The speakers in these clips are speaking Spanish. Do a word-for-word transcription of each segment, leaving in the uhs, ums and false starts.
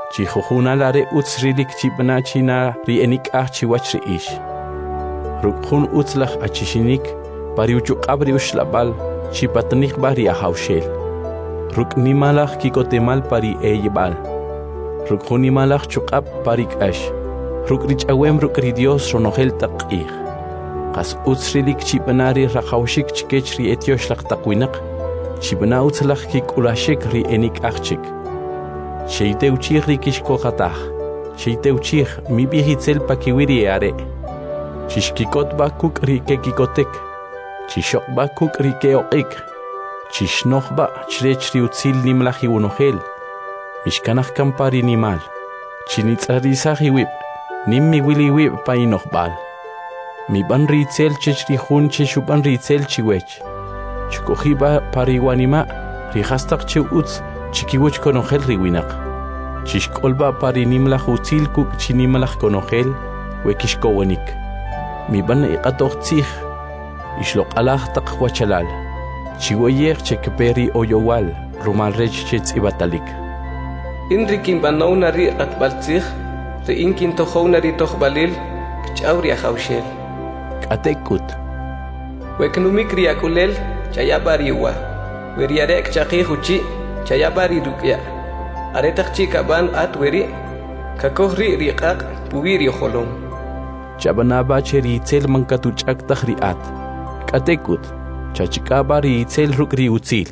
Chihujunalare utsrilik chipna china rienik archiwach ish. Rukhun utslach achishinik pariuchuk abriush labal chipatnik baria haushel. Ruknimalach kikotemal pari eyebal. Rukhunimalach chukap parik ash. Rukrich awem rukri Dios ronohel taqih. Qas utsrilik chipnari rahaushik chikechri etiosh laq taqwinak. Chibna utzlach kik ulashik ri enik achik. Sheite uchich ri kishkohatach. Sheite uchich mi bihitzel pakiwiri are. Chishkikot bakuk ri kekikotek. Chishok bakuk ri keokik. Chishnoch ba chrech ri utzil nimlahi unohel. Mishkanach kampari nimal. Chinitzarisahi wip. Nimmi wili wip painoch bal. Mi ban ritzel chechri hun cheshuban ritzel chiwech. Chikohiba pariwanima rihastak che uts chikiwech konohel riwinak. Chishkolba parinimlach utzil kuk chinimlach konohel wekishkowanik. Mi ban iqatoch tzich ishlok alach tak wachalal. Chiwoyech chekperi oyowal rumal rech chetz ibatalik. Inrikin banauna ri atbaltzich re inkin tohona ri tohbalil kchauri ahaushel. Katekut. Weknumik riakulel chayabariwa. Weriarek chaqi huchi chayabari rukya. Aretak chikaban at weri kakohri riqaq puwiri holom. Chabanaba cheri itzel mankatuchak tahriat. Katekut. Chachikabari itzel rukri utzil.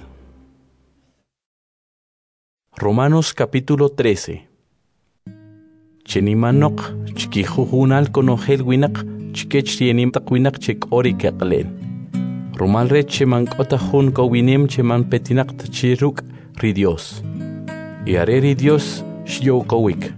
Romanos capítulo trece. Chenimanok chikijujunal konohel winak chikech rienim takwinak chek ori keqlen. Rumal red cheman kota hun kowinem cheman petinak tchiruk ri Dios. Iare ri Dios shio kowik.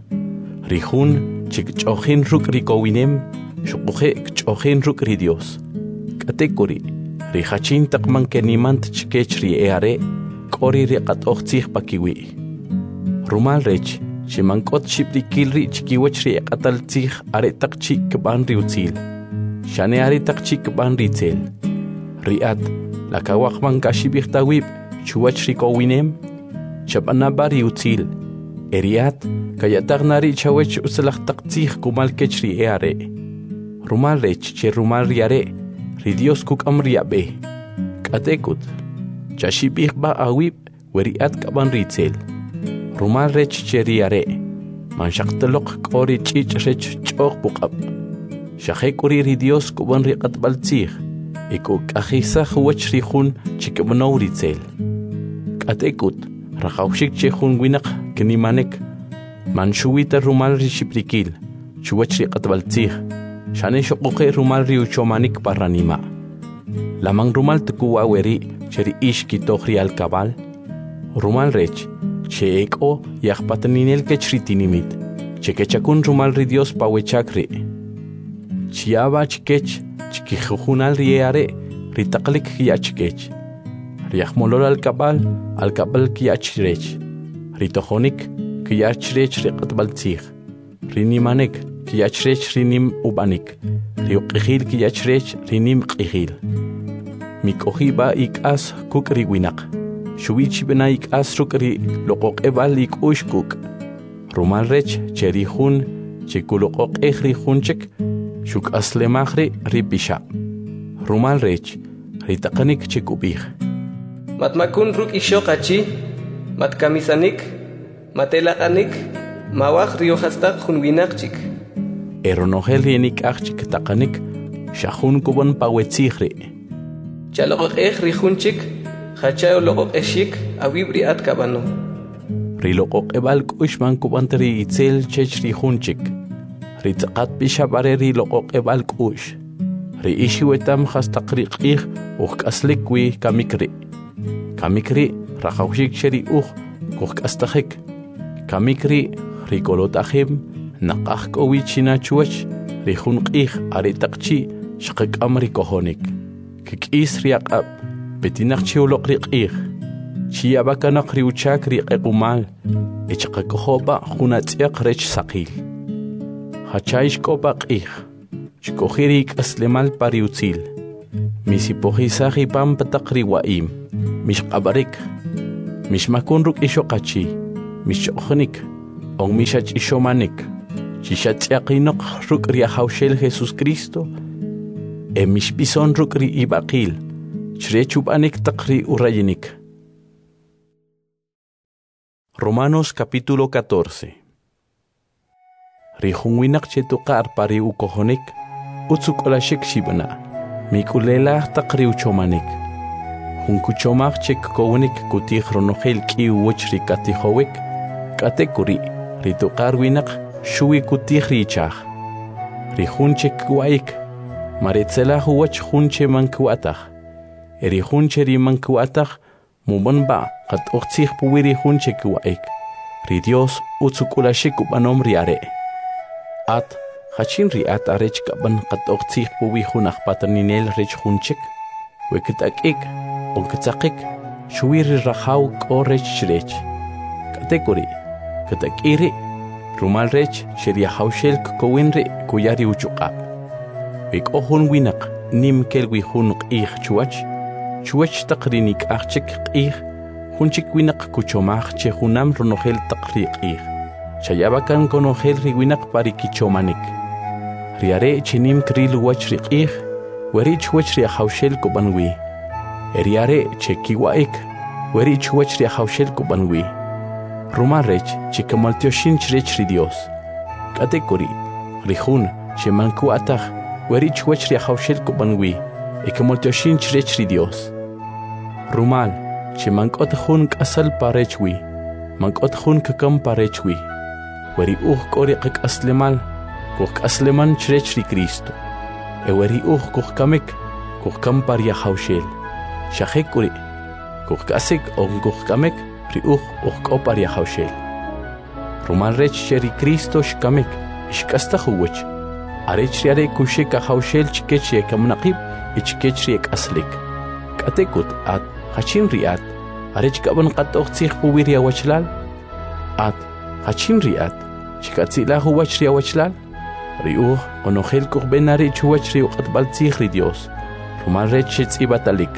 Rihun chik chochin ruk ri kowinem shukuhe chochin ruk ri Dios. Katekuri rihachin takman kenimant chikech ri eare kori riqat ochtzich pakiwi. Rumal rech cheman kot shiprikil ri chikiwech ri eqatal tzich are tak chik ban ri utzil. Shane are tak chik ban ri tzel. Riat, la kawakman kashibirtawib, chuwach rikowinem, chabanabari utzil. Eriat, kayatarnari chawech usalach taktzich kumal kechri eare. Rumal rech che rumal riare, ri Dios kuk amriabe. Katekut, chashibir ba awib, weriat kaban ritzel. Rumal rech che riare, man shaktelok kori chich rech chok bukab. Shahekuri ri Dios kuban riqat baltzich. Iko kahisa huwach rihun chikabnaw ritzel. Katekut, rahaushik chehun winak kenimanek. Manshuwita rumal rishiprikil, chuwach riqatbaltzih. Shane shokoke rumal riuchomanik paranima. Lamang rumal tukuwa weri cheri ishki tohri al kabal. Rumal rech, che eko yahpataninel kechritinimit. Chekechakun rumal ri Dios pawechakri. Chiaba chikech. Chikijujunal riare, ritaklik kiachkech. Riachmolor al kabal, al kabal kiachrech. Ritohonik, kiachrech riqatbaltzich. Rinimanek, kiachrech rinim ubanik. Riuqihil kiachrech rinim qihil. Mikohiba ikas kuk riwinak. Shubichi bena ikas rukri loqok ebal ik ushkuk. Rumal rech cherihun, chikulokok ehrihunchek. Shuk aslemachri ripisha. Rumal rech, ritakanik chikubih. Matmakun ruk ishokachi, matkamisanik, matelakanik, mawach riohastak hunwinakchik. Eronohel rienik achik takanik, shahun kuban pawetzihri. Chalokok eh rihunchik, hachayo lokok eshik, awibri at kabano. Rilokok ebal kushman kubantri itzel chech rihunchik. Ritzakat bishabareri loqok ebal kush. Ri ishiwetam hastaqriqih uq aslikwi kamikri. Kamikri rahaushik sheri uq uq astahik. Kamikri rikolotahim naqah kowichina chuach rihunqih aritaqchi shqik amri kohonik. Kikis riaqab betinaqchi uloqriqih. Chiabakanaq riuchak riqequmal. Ichqakohoba hunatsiaq rech saqil. Hachaish kopak ich, chkohirik aslemal pariutzil. Misipohisahi pam patakri waim, mish kabarik, mish makunruk ishokachi, mish chokhnik, on mishach ishomanik, chishat yaqinok ruk ri haushel Jesus Cristo, e mishbison ruk ri ibaqil, chrechubanik takri urayinik. Romanos capítulo catorce. Rihunwinak chetukar pari ukohonik, utsukolashik shibana, mikulela takri uchomanik. Hunkuchomak chek kowenik kutih ronogel ki uochri katihowik, katekuri, ritukar winak, shui kutih richach. Rihunchek guaik, maretzela huwach hunche mankuatach. Erihunche rimankuatach, mubonba, kat ochtich puwiri hunche guaik. Ri Dios utsukolashik ubanom riare. At, hachin riat arech kaban kat ochtich puwi hunach pataninel rech hunchek, wekitak ik, onketzakik, shuiri rahaw korech shrech. Katekuri, katakiri, rumal rech, sheria haushel kowinri kuyari uchukap. Wik ohun winak, nim kelwi hunuk ich chuach, chuach takrinik achik ich, hunchik winak kuchomach che hunam ronogel takrik ich. Chayabakan konogel riwinak parikichomanik. Riare chinim kril wach rik ich, werich wach ria haushel kobanwi. Eriare chekiwaik, werich wach ria haushel kobanwi. Rumarech chikamaltioshin chrech ri Dios. Katekuri, rihun, chemanku atach, werich wach ria haushel kobanwi, ekamaltioshin chrech ri Dios. Rumal, chemankot hun kasal parechwi, mankot hun kakam parechwi. Weri uh kori kak aslemal, kuk asleman chrech ri Cristo. E weri uh kuk kamek, kuk kam paria haushel. Shahekuri, kuk kasik on kuk kamek, ri uh uh oparia haushel. Rumal rech sheri Cristo shkamek, shkasta huwech. Arech riare kusheka haushel chikech ye kamnaqib, ichkech riek aslik. Katekut at, hachin riat, arech kaban qatok tsich puwiria wachlal. At, hachin riat, chikatzila huwach ria wachlal. Riuh, konogel kuk benari chuwach riu qatbal tsich ri Dios. Rumal rech shetz ibatalik.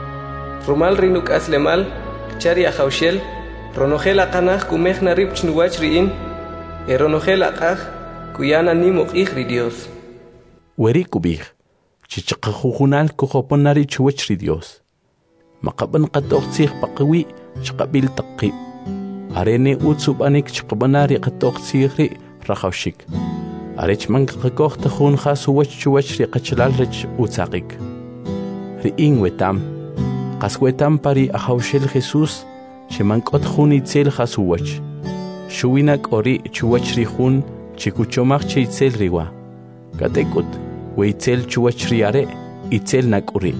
Rumal rinuk aslemal, chari haushel, ronogel aqanach kumech narib chnuwach riin, e ronogel aqach, kuyana nimuk ich ri Dios. Weri kubich, chichaqahujunal kujoponari chuwach ri Dios. Maqaban qatok tsich paqwi, chqabil taqib. Arene utsubanik chqabanari qatok tsich ri rahawshik. Arech man qakoh tahun khas huwach chuwach ri qachlal rech utsaqik. Riin wetam, qaswetam pari ahawshel Jesus, chemankot hun itzel khas huwach. Shuwinak ori chuwach ri hun, chikuchomach che itzel riwa. Katekut, we itzel chuwach riare, itzel nak uri.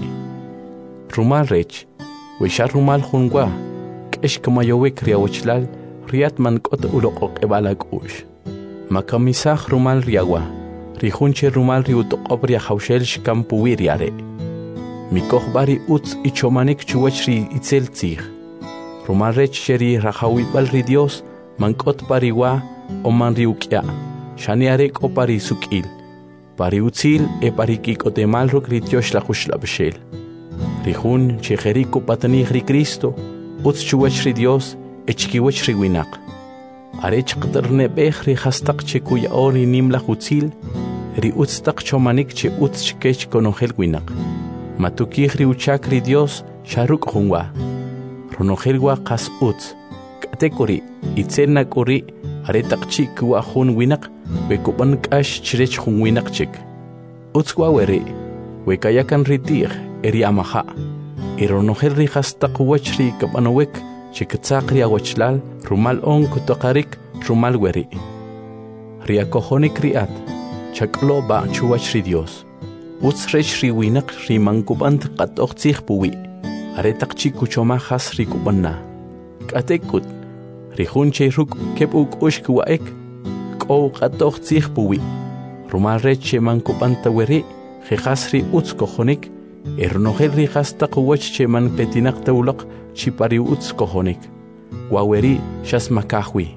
Rumal rech, we shar rumal hunwa, kesh kamayowek riawachlal, riat mankot ulokok ebalak ush. Makamisach rumal riawa, rihunche rumal riutokob riahawshel shkampuwi riare. Mikoh bari utz ichomanik chuwach ri itzel tzich. Rumal rech sheri rahawibal ri Dios, mankot pariwa o man riukya, shaniarek o pari sukil. Pari utzil e pari kikotemal ruk rityosh la hushlabshel. Rihun chejeriko patanich ri Cristo, utz chuwach ri Dios, e chkiwach ri winak. Arech qterne bech ri hastak che kuya ori nim la hutzil, ri utz tak chomanik che utz chkech konogel winak. Matukih ri uchak ri Dios, sharuk hunwa. Ronogelwa qas utz. Katekuri, itzel nak uri, aretak chik wa hun winak, wekuban kash chrech hun winak chik. Utz wa weri, wekayakan ritir, eri amaha. Ironogel ri hastak wach ri kabanowek, chikatsak ri awachlal, rumal on kutokarik, rumal weri. Riakohonik riat, chaklo ba chuwach ri Dios. Utz rech ri winak ri mankubant qatok tsich puwi. Aretak chikuchoma has ri kubanna. Katekut, rihunche ruk kepuk ushkuwaek, ko qatok tsich puwi. Rumal rech mankubanta weri, jehas ri utz kohonik, ernogel ri hastak wach che man petinak taulak, chipari utz kohonik. Waweri shas makahwi.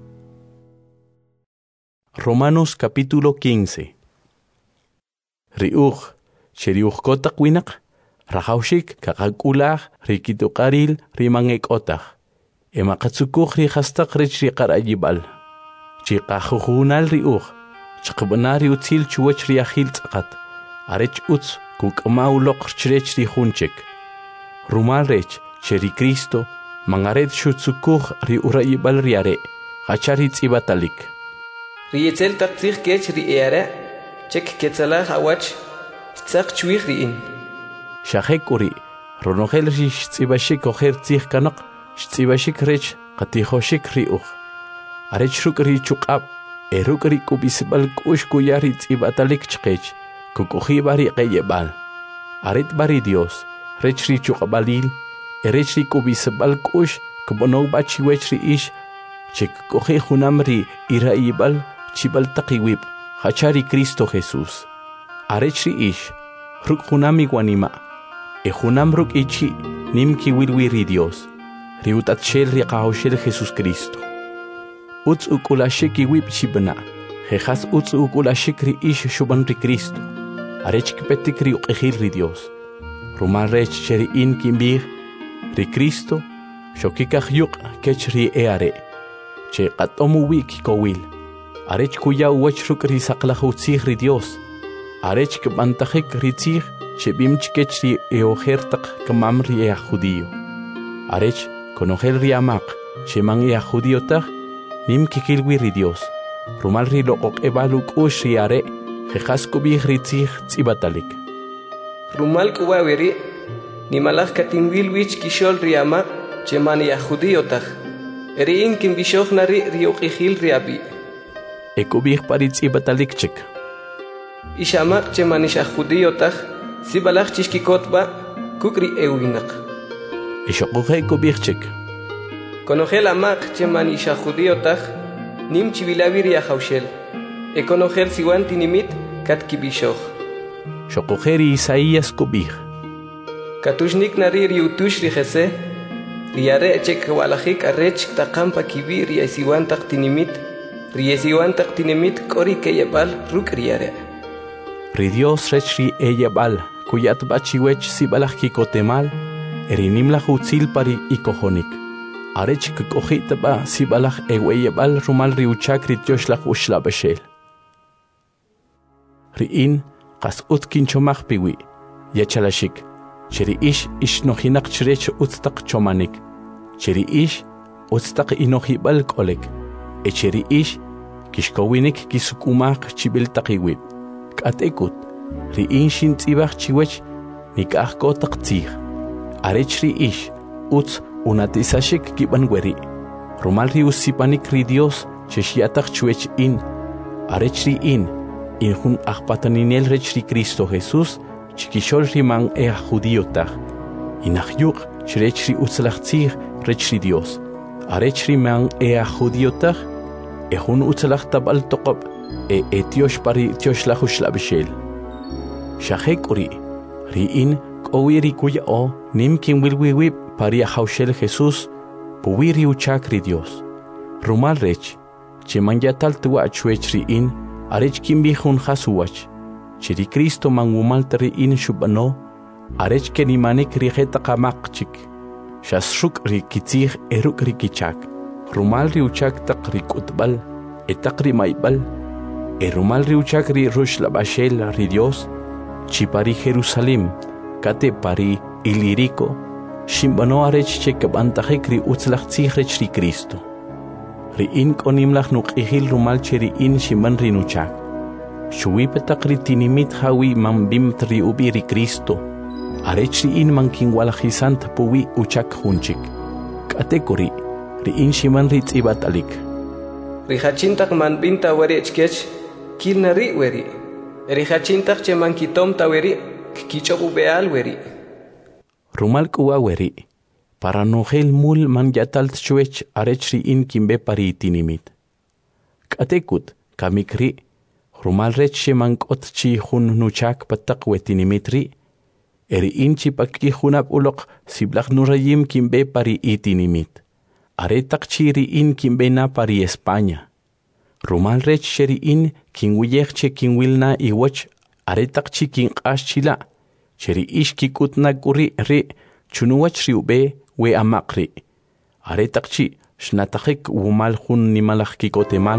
Romanos capítulo quince. Riuch, cheriuch kotak winak, rahaushik kakakulach, rikitukaril, rimangek otach. Emakatsukuch ri hastak rich ri karayibal. chiqa jujunal riuj chqbnari utzil chuwach riahil tzqat arech utz kuk'ma uloq chrech ri junchek rumal rech cheri Cristo mangaret shutsukuj ri urayibal riare gachari tzibatalik Riyetzel taqtzig kech ri eara chek ketzalah awach tzaq chwig riin shajek uri ronogel ri tzibashik ojer tzig kanaq tzibashik rech qatijoshik riuj arech ruk ri chuqab eruk ri kubisbal kush kuyari tzibatalik chqech kukuji bari qeyebal aret bari Dios rech ri chuqabalil erech ri kubisbal kush kubono bachiwech ri ish chek kuji junamri iraibal chibal taqiwib hachari Cristo Jesús arech ri ish ruk junami wanima e junam ruk ichi nimki wilwiri Dios riutat shel ri qahoshel Jesús Cristo Utz ukulashik iwib chibna, jejas utz ukulashik ri ish shuban ri Cristo, arech kipetik ri uqejil ri Dios. Rumal rech cheri in kimbir, ri Cristo, shokikaj yuk kech ri eare, che qatomu wik kowil, arech kuya uwech ruk ri saqlaj utzig ri Dios, arech kbantajik ri tzig, che bimch kech ri eojertak kamam ri ea judío. Arech konogel ri amaq, che man ea judío taj, nim kikilwi ri Dios rumal ri loqoq ebaluk ush ri are jejas kubih ri tzig tzibatalik Rumal kuwaweri nimalaj katinwil wich kishol ri ama cheman ya judío taj eri in kim bishoj nari ri uqijil ri abi e kubih pari tzibatalik chik ishamaq cheman isha judío taj sibalaj chishkikotba kukri ewinaq ishoqoje kubih chik Conogel amaq cheman isha judío taj nim chivilavir ya haushel e conogel siwan tinimit kat kibishoj shoqojeri Isaías kubih katushnik nari riutush ri jese riare chek walajik arech taqampa kibir ya siwan taq tinimit ri siwan taq tinimit kori keyebal ruk riare ri Dios rech ri eyebal kuyat bachiwech sibalaj kikotemal erinim la jutzil pari ikojonik arech kukojita ba sibalaj eweyebal rumal riuchak ri tioshlag ushla beshel. Riin qas utkin chomaj piwi, yachalashik, cheri ish ish nojinak chrech utztaq chomanik, cheri ish utztaq inojibal kolek, e cheri ish kishkowinik kisukumaq chibil taqiwib, katekut, riin shin tzibaj chiwech nikaj kotaq tzig, arech ri ish utz unatisashik kiban weri rumal ri usipanik ri Dios cheshiatak chuech in arech ri in in hun ajpataninel rech ri Cristo Jesús chikishol ri man e judío taj inajyuk chrech ri utzlachtzig rech ri Dios arech ri man e judío taj e hun utzlach tabal toqob e etiosh pari tiosh lahush labshel shajek uri ri in kowiri kuya o nim kim wilwiwib paria haushel Jesús puwiri uchak ri Dios rumal rech cheman yatal tuwa chuech ri in arech kim bihun hasuwach chiri Cristo mangumal tri in shubano arech ke nimanik ri jeta qamaq chik shasruk ri kitzig eruk ri kichak rumal ri uchak taq ri kutbal etaq ri maibal e rumal ri uchak ri rush la bashel ri Dios chipari Jerusalem kate pari ilirico shimbano arech chekabantajik ri utzlachtzig rech ri Cristo. Ri in konimlach nuqihil rumal cheri in shimban ri nuchak. Shuwipetak ri tinimit hawi mambim tri ubi ri Cristo. Arech ri in mankin walajisant puwi uchak hunchik. Katekuri ri in shimban ri tzibatalik. Ri hachintak manbinta weri echkech kilna ri weri. Ri hachintak cheman kitom ta weri kichobu beal weri. Rumal kuwa weri, para nogel mul man yatal tchuech arech ri in kimbe pari tinimit. Katekut, kamikri, rumal rech sheman kot chi hun nuchak patak wetinimit ri, eri in chi paki hunap ulok siblak nurayim kimbe pari itinimit. Aretak chi ri in kimbe na pari España. Rumal rech sheri in kinwiyech che kinwilna iwach aretak chi kin ashchila. Cheri ish kikutna kuri ri chunuwach riube we amakri. Aretak chi shnatakik wumal hun nimalach kikotemal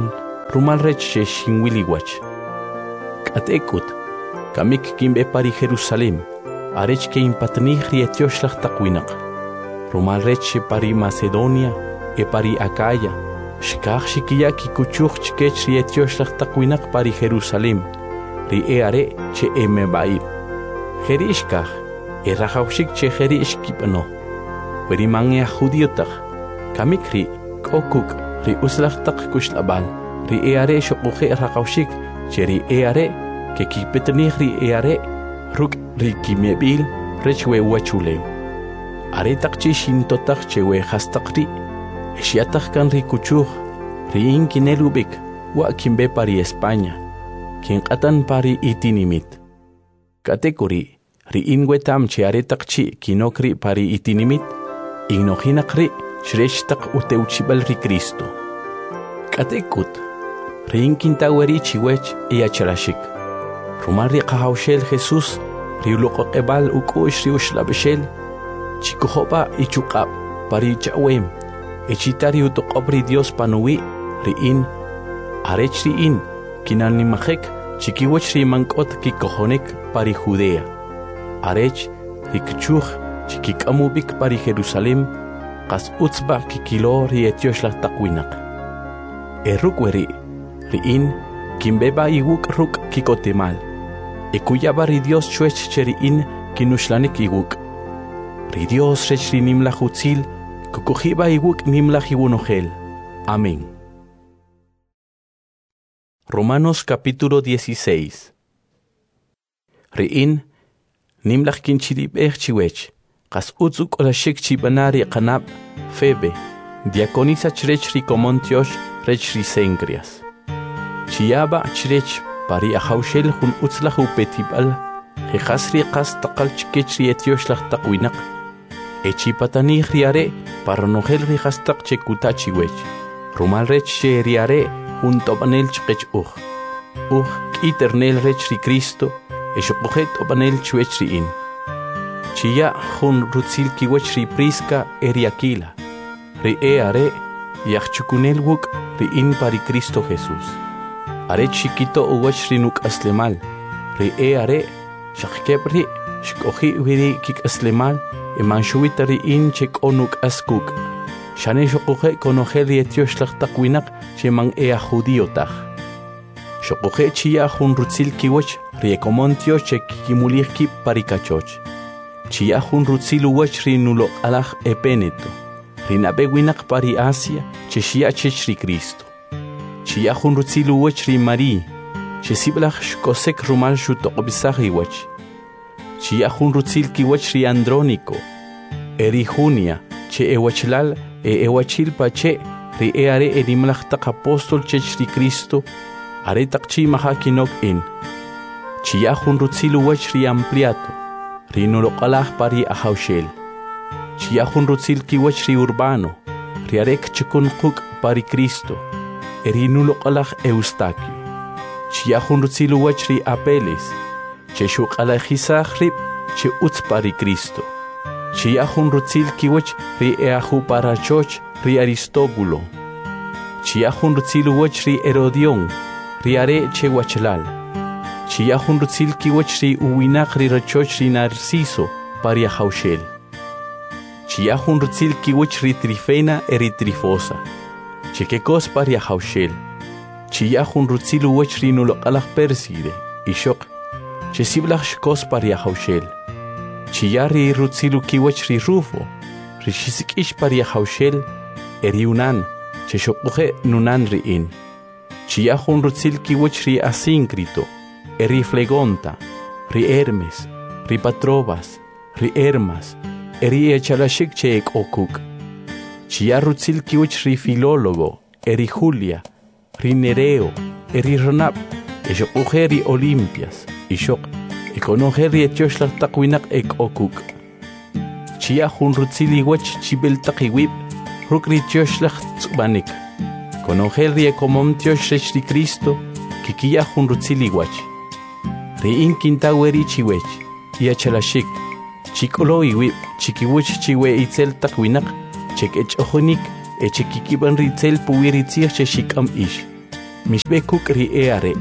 rumal rech che shinwiliwach. Katekut, kamik kimbe pari Jerusalem, arech ke impatnih rietioshlah takwinaq. Rumal rech pari Macedonia, e pari Acaya, shkach shikia kikuchuch chkech rietioshlah takwinaq pari Jerusalem, ri e are che emebaib. Jerishkach, e rajaushik che jerishkipano. Weri mangia judiotach, kamikri, kokuk, ri uslachtak kushlabal, ri e are shokuche rajaushik, che ri e are, ke kipetnih ri e are, ruk ri kimiebil, rechwe wachuleu. Are takchi shintotach che we hastakri, eshiatach kan ri kuchuch, ri inkinelubik, wa kimbe pari España, kinkatan pari itinimit. Katekuri, ri inwetam che are takchi kinokri pari itinimit, ignohinakri shreshtak uteuchibal ri Cristo. Katekut, ri inkintaweri chiwech iacharashik. Rumal ri qahawshel Jesús, ri uloqoqebal ukush ri ushlabeshel, chikuhoba ichukab pari chawem, echitari utoqobri Dios panuwi, ri in, arech ri in, kinanimajek, chikiwech ri mankot kikohonek pari Judea. Arech, ri kchuch, chikikamubik pari Jerusalem, qas utzba kikilo ri etioshlah takwinaq. Erukweri, ri in, kimbeba iwuk ruk kikotemal. Ekuyaba ri Dios chuech cheri in, kinushlanik iwuk. Ri Dios rech ri nimlach utzil, kukujiba iwuk nimlach iwunohel. Amén. Romanos capítulo dieciséis. Ri'in, nimlach kinchirib echchiwech, qas utzuk olashik chibanari qanab, Febe, diaconisa chrech ri comontiosh rech ri sengrias. Chiaba chrech pari ahaushel hun utzlach upetibal, jejasri qas taqal chkech ri etioshlah taqwinaq. Echipatani riare paranohel ri qastaq chekutachiwech. Rumal rech she riare hun tobanel chkech uj. Uj kiternel rech ri Cristo, eshokujet tobanel chwech ri in. Chia hun rutzil kiwech ri Prisca eriakila. Ri e are yachchukunel wuk ri in pari Cristo Jesús. Are chiquito uwech ri nuk aslemal. Ri e are shakkebri shkohi wiri kik aslemal emanchuita ri in chek onuk askuk. Shane shokuhe konohe ri etioshlah takwinaq cheman ea judiotach. Shokuhe chia hun rutzil kiwech ri ekomontio chek kimulih kip parikachoch. Chia hun rutzil uwech ri nulo alach epeneto. Ri nabewinaq pari Asia che shia chech ri Cristo. Chia hun rutzil uwech ri Mari, che siblach shkosek rumal shutoqbisach iwech. Chia hun rutzil kiwech ri Andrónico, eri Junia, che ewachlal e ewachil pache, ri e are erimlach tak apostol chech ri Cristo, are takchi maha kinok in. Chia hun rutzil uwech ri Ampliato, ri nuloqalach pari ahaushel. Chia hun rutzil kiwech ri Urbano, ri arek chikun quk pari Cristo, eri nuloqalach Eustaquio. Chia hun rutzil uwech ri Apeles, che shuqalajisach rib, che utz pari Cristo. Chia hun rutzil kiwech ri eahu parachoch ri Aristóbulo. Chia hun rutzil uwech ri Herodion, ri are che wachlal. Chia hun rutzil kiwech ri uwinach ri rachoch ri Narciso pari ahaushel. Chia hun rutzil kiwech ri Trifena eri Trifosa. Che kekos pari ahaushel. Chia hun rutzil uwech ri nuloqalach Perside, ishok. Che siblach shkos pari ahaushel. Chia ri rutzilu kiwech ri Rufo, ri shisikish pari ahaushel, eri unan, che shokuhe nunan ri in. Chia hun rutzil kiwech ri Asíncrito, eri Flegonta, ri Hermes, ri Patrobas, ri Hermas, eri echalashik che ek okuk. Chia rutzil kiwech ri Filólogo, eri Julia, ri Nereo, eri Ronab, eshokuhe ri Olimpias, ishok. Ekonohe ri etioshlah takwinaq ek okuk. Chia hun rutzil iwech chibel takiwib, ruk ri etioshlah tzubanik. Konohe ri ekomontiosh rech ri Cristo, kikia hun rutzil iwech. Ri in kintaweri chiwech, iachalashik, chikolo iwib, chikiwech chiwe itzel takwinaq, chek ech ojonik, eche kikiban ritzel puwiritzir che shikam ish. mishbekuk ri eare.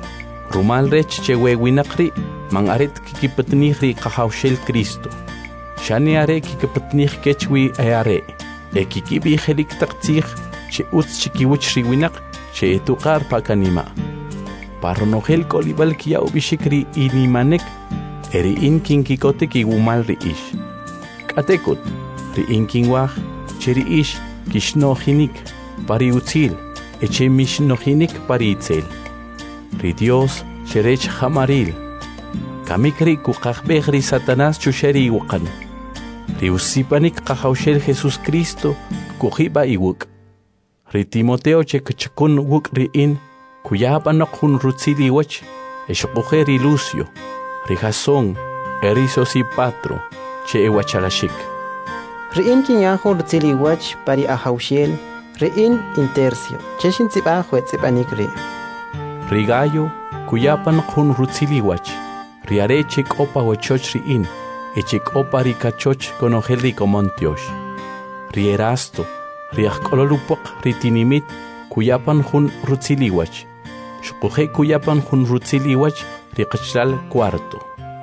Rumal rech che wewinakri, man aret kikipatnih ri kahawshel Cristo. Shani are kikipatnih kechwi eare. E kikibi helik taktsih, che uts chikiwich ri winak, che etukar pakanima. Parnohel kolibal kia ubishikri inimanek, eri inkin kikote ki wumal ri ish. Katekut, ri inkin wach, che ri ish kishnohinik, pari utzil, eche mishnohinik pari itzel. Ri Dios, cherech hamaril. Kamikri kukakbeh ri Satanás chusheri iwakan. Ri usipanik kahawshel Jesus Cristo, kuhiba iwuk. Ri Timoteo che kachakun wuk ri in, kuyapanok hun rutzili wach, eshokujeri Lucio, ri Jasón, eriso si patro, che ewachalashik. Riin kinyaho rutzili wach pari ahawshel, riin intercio, che shinzipa huetzipanik ri. Ri Gallo, kuyapanok hun rutzili wach, ri areche opa wachoch riin, echek opa ri kachoch konojel ri komontiosh. Ri Erasto, ri ahkololupok ri tinimit, kuyapan hun rutzili wach. Shukuje kuyapan hun rutzili wach riqachlal cuarto.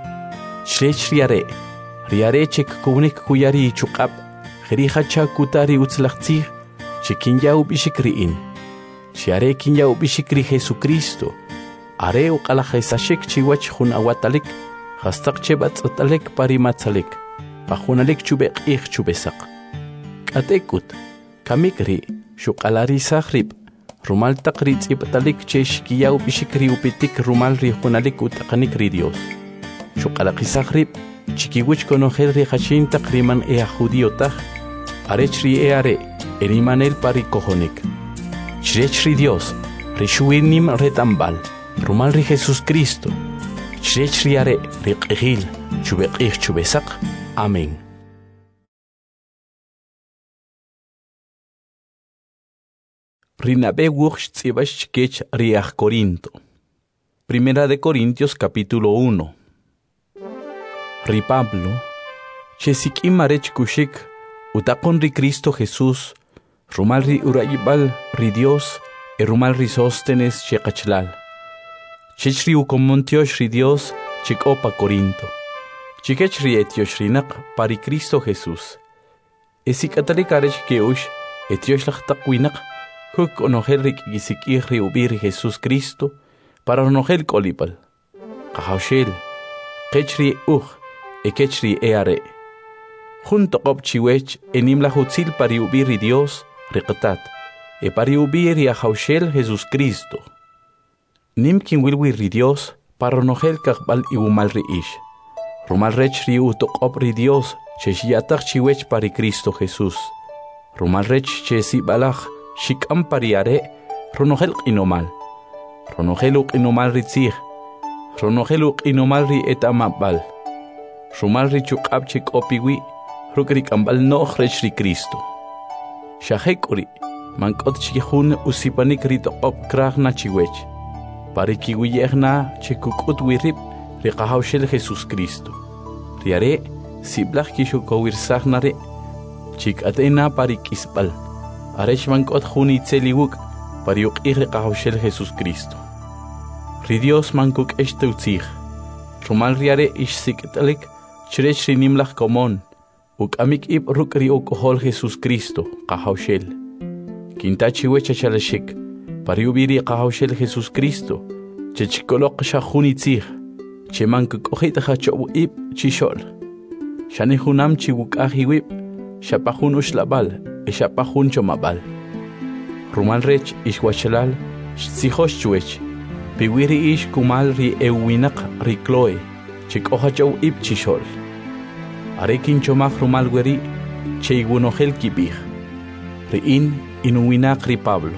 Shrech riare, riare chek kunik kuyari chukab, jerihacha kutari utzlachtzih, chekinya ubishikriin. Shiare kinya ubishikri Jesucristo, are uqalajesashik chiwach hun awatalik, hastak chebat atalek parimatzalik, pahunalik chubek ich chubesak. Katekut, kamikri, shukalari sahrib, rumal taqrit ipatalik chesh kiyaw bishikri upitik rumal ri hunalik utaqanik ri Dios. Shuqalaqisaqrib chikiwich konojel ri hashin taqriman ea judío taj, arech ri eare, erimanel pari kojonik. Chrech ri Dios, ri shuinim retambal, rumal ri Jesus Cristo. Chrech ri are, ri qihil, chubeqih chubesaq. Amén. Rinabe wuch tzibash kech riach Corinto. Primera de Corintios capítulo uno. Ri Pablo, chesikim marech kushik, utaqon ri Cristo Jesús, rumal ri urayibal ri Dios, e rumal ri Sóstenes chekachlal. Chech ri ukomontiosh ri Dios, chek opa Corinto. Chikech ri etiosh rinak pari Cristo Jesús. Esikatalik arech keush, etiosh lachtaqwinak, Huk onogel rik gisikihri ubiri Jesus Cristo, para onogel kolipal. Kahawshel, kechri uch, e kechri eare. Junto qop chiwech, enim la hutzil pari ubiri Dios, riqtat, e pari ubiri ahawshel Jesus Cristo. Nim kin wilwi Dios, para onogel kakbal iwumal ri ish. Rumal rech ri utok op ri Dios, cheshiatak chiwech pari Cristo Jesus. Rumal rech chesi balach, Shikam pariare, ronogeluk inomal. Ronogeluk inomal ritzih. Ronogeluk inomal ri etamabal. Rumal ri chukab chik opiwi, rukrik ambal no rech ri Cristo. Shahekuri, mankot chihun usipanik rito op krag na chiwech. Parikiwiyegna chikukut wirip, rikahawshel Jesus Cristo. Riare, siblach kishukowirsaknare, chik atena parikisbal. Arech mankot juni tseliwuk, pariuk ire kahawshel Jesus Cristo. Ri Dios mankuk eshteutzih. Rumal riare ishsikitalik, chrech rinimlach komon, uk amik ib ruk ri ukohol Jesus Cristo, kahawshel. Kintachi wechachalashik, pariubiri kahawshel Jesus Cristo, chechikolok shahuni tzih, che mankuk ojita hachobu ib chishol. Shani hunam chiwuk ahiwib, shapahun ushlabal, Eshapahun chomabal. Rumal rech ishwachalal, tsihosh chuech. Piwiri ish kumal ri ewinak ri Chloe, chik ohachaw ib chishol. Arekin chomach rumal weri, cheigunohel kibih. Riin inuwinak ri Pablo.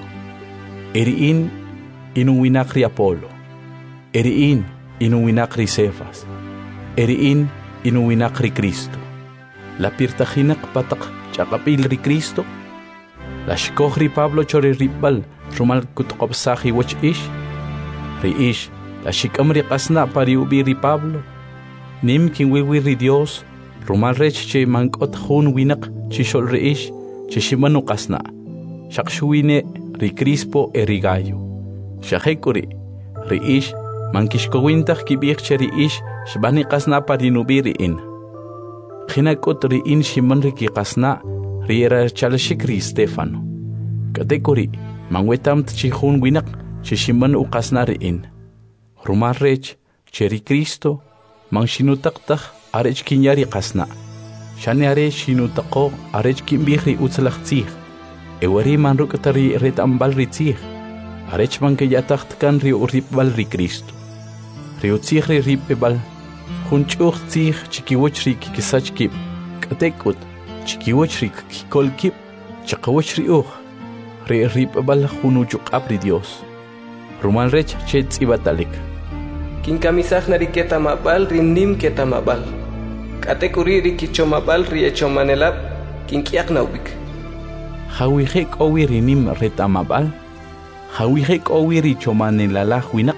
Eriin inuwinak ri Apolo. Eriin inuwinak ri Cefas. Eriin inuwinak ri Cristo. La pirtahinak patak chakapil ri Cristo. La shkoh ri Pablo chori ribal rumal kutkopsahi wach ish. Ri ish la shikam ri qasna pari ubi ri Pablo. Nim kin wiwi ri Dios rumal rech che mankot hun winak chishol ri ish che shimanu qasna. Shakshuine ri Crispo e ri Gallo. Shahekuri, riish, mankishkowintach kibich cheriish, shbani kasna parinubiri in. Hinakot riin shimanriki kasna, riera chalashikri Stefano. Katekuri, mangwetam tchihun winak, chishiman ukasna riin. Rumarrech, cheri Cristo, mangshinutaktak, arech kinyari kasna. Shani are shinutako, arech kimbihri utzalachtzih. Ewari manrukatari retambal ritzih. Arech man que ya tachtkan ri uripbal ri Cristo. Ri utzih ri ripebal. Hunchuch tzih chikiwoch ri kikisach kip. Katekut, chikiwoch ri kikol kip. Chakawoch ri uch. Ri ripebal hunuchuk apri Dios. Rumal rech chetz ibatalik. Kinkamisach nari ketamabal ri nim ketamabal. Katekuri ri kichomabal ri echomanelab. Kinkiak naubik. Hawihek owi ri nim retamabal. Hawihek owiri choman en la la huinak.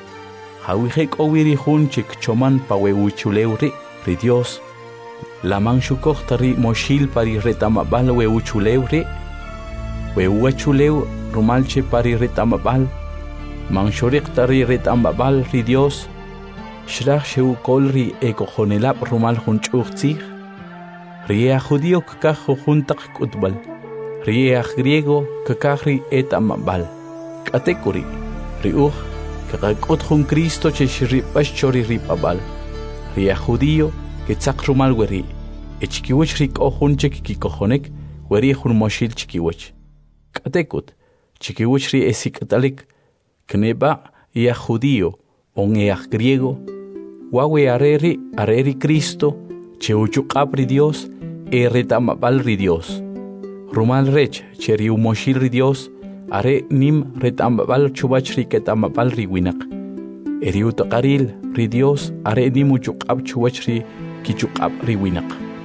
Hawihek owiri hunchik choman pa weuchuleuri, ri Dios. La manchukok tari moshil pari retamabal weuchuleuri. Weuachuleu rumalche pari retamabal. Manchorik tari retamabal, ri Dios. Shrach sheu kolri ekojonelab rumal hunchuktzig. Ria judío kakajo juntak kutbal. Ria griego kakahri etamabal. Katekuri, riuch, kakakot jun Cristo cheshiripash chori ripabal. Ria judío, que tzakrumal weri, echkiwech rik ojun chekikojonek, weri jun moshil chikiwech. Katekut, chikiwech ri esikatalik, kneba ia judío, on ea griego, wawe areri, areri Cristo, cheuchukapri Dios, e retamabal ri Dios. Rumal rech, cheriu moshil ri Dios, are nim retambal chubach riketamabal riwinak. Eriutakaril ri Dios are nimuchukab chubach ri kichukab riwinak.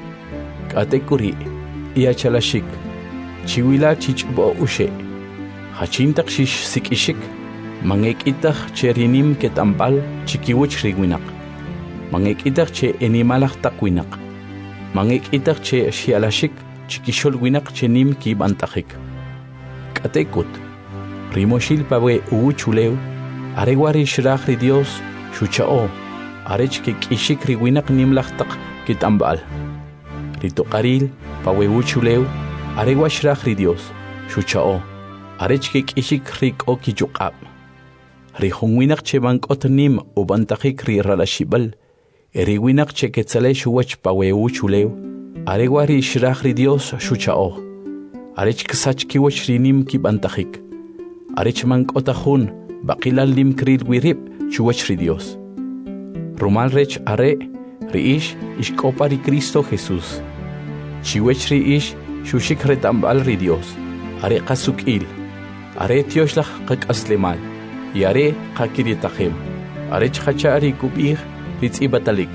Katekuri ia chalashik. Chiwila chichbo ushe. Hachintak shish sikishik. Mangekitach cherinim ketambal chikiwach riwinak. Mangekitach che enimalach takwinak. Mangekitach che shialashik chikishol winak chenim kibantachik. Katekut, rimoshil pawe uuchuleu, aregwari shrach ri Dios, shuchao, arech ke kishik riwinak nimlachtak kitambal. Ritokaril, pawe uuchuleu, aregwa shrach ri Dios, shuchao, arech ke kishik rik o kichukab. Rihungwinak che bankot nim ubantakik ri ralashibal, eriwinak che ketzale shuwach pawe uuchuleu, aregwari shrach ri Dios, shuchao. Arech ksach kiwach rinim kibantachik. Arech mankotahun, bakilal lim kril wirip, chuwach ri Dios. Rumal rech are, riish, ishkopa ri Cristo Jesús. Chiwech riish, shushik retambal ri Dios. Are kasukil. Are tioshlach kakaslemal. Y are kakirietachem. Arech hachari kubir, ritz ibatalik.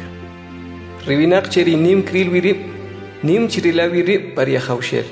Ribinak cheri nim kril wirip, nim chirila wirip pariahaushel.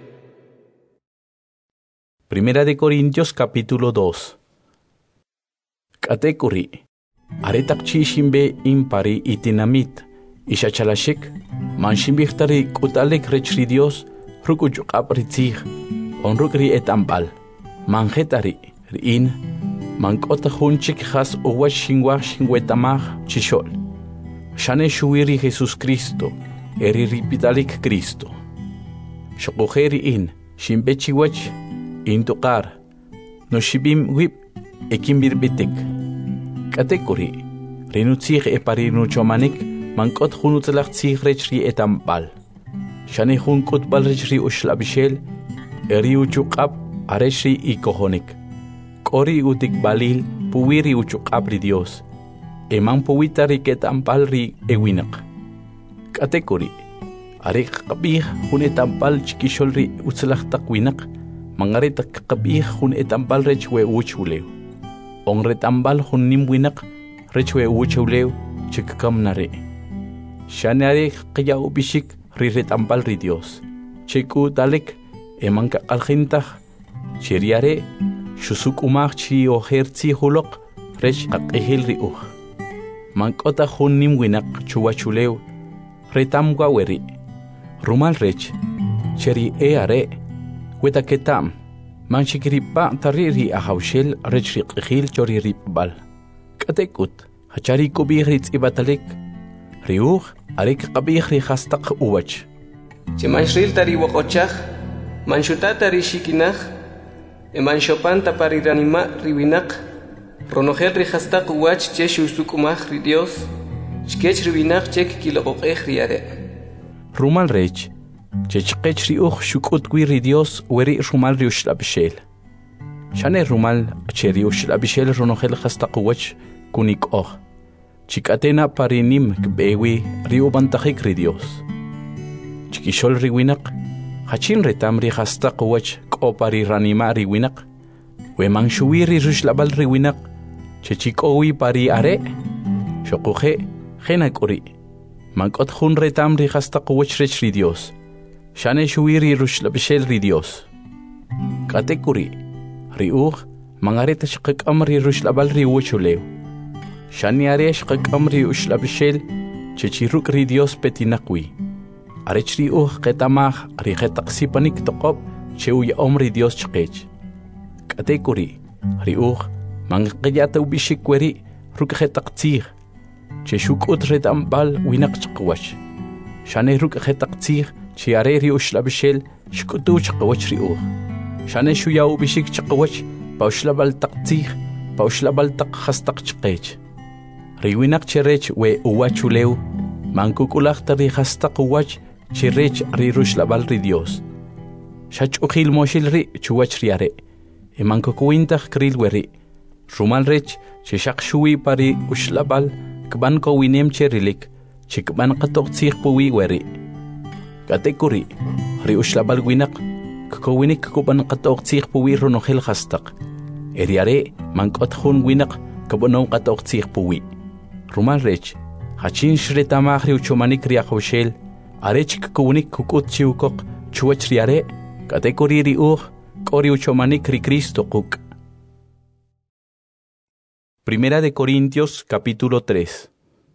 Primera de Corintios capítulo dos. Katekuri. Aretak chishimbe impari itinamit. Ishachalashik. Manshimbirtari kutalek rechri Dios. Rukuchuk apritzig. Onrukri etambal. Manjetari. Rin. Mankota hunchik has uwa shingwa shingwetamag chishol. Shane shuiri Jesus Cristo. Eri ripitalik Cristo. Shokujeri in. Shimbechiwach. Intukar, no shibim whip, ekimbirbitik. Katekuri, renutzig e parinuchomanik, mankot hunutlach zig rechri etambal. Shane hunkut balrechri ushlabishel, eri uchukab, areshri i kohonik. Kori utik balil, puwiri uchukabri Dios. Eman puwitari ketambal ri ewinak. Katekuri, arek kabih hunetampal chikisholri utzlach takwinak. Mangarit kabih hun etambal rechwe uchuleu. On retambal hun nimwinak rechwe uchuleu chikkam nare. Shanare kaya ubishik ri retambal ri Dios. Chiku dalek emanka algintach cheriare shusuk umach chi oherzi hulok rech akehil ri uh. Mankota hun nimwinak chuwachuleu retamgwa weri. Rumal rech cheri eare Weta ketam, manchikripa tari ri ahawshel rech riqhil chori ripbal katekut hachari kubih ritz ibatalik riuh arik qabih ri khastaq uwach che manshril tari waqochaj manshuta tari shikinaj e manshopan tapari ranima riwinaq ronojel ri khastaq uwach che shusukumaj ri Dios chkech riwinaq chek kiloqoqej riare rumal rech chechqech ri uj shukut wi ri Dios weri rumal ri ushlabshel shane rumal cheri ushlabshel ronojel khastaq uwach kunik oj chikatena parinim kbewi ri ubantajik ri Dios chikishol ri winaq hachin retam ri khastaq uwach kopari ranima ri winaq we manshuwi ri rushlabal ri winaq chechikowi pari are shoquje khenakuri mankot khun retam ri khastaq uwach rech ri Dios shane shuwi ri rushlabshel ri Dios katekuri ri uj mangareta shqaqam ri rushlabal ri uwachulew shani are shqaqam ri ushlabshel chechiruk ri Dios petinaqwi arech ri uj qetamaj ri qetaqsipanik toqob cheuy omri Dios chqech katekuri ri uj manqiyata ubishikweri ruk qetaqtzig cheshukut retam bal winaq chqwach shane ruk qetaqtzig chiare ri ushlabshel shkutu chqwach ri uj shane shuya ubishik chqwach pauslabal taqtzig pauslabal taq khastaq chqech ri winaq cherech we uwachulew mankukulaq ri khastaq uwach chirech ri rushlabal ri Dios shach'uqil moshil ri chuwach riare imankukuwintaq kril weri rumal rech chishaq shuwi pari ushlabal kban ko winem cherilik chikban qatoqtzig puwi weri katekuri ri ushlabal winaq kowinik kuban qatoqtzig puwi ronojel khastaq eriare mankot khun winaq kbonon qatoqtzig puwi rumal rech hachin shretamaj ri uchomanik ri ahawshel arech kukunik kukut chiukoq chuwach riare katekuri ri uj kori uchomanik ri Cristo quk. Primera de Corintios capítulo tres.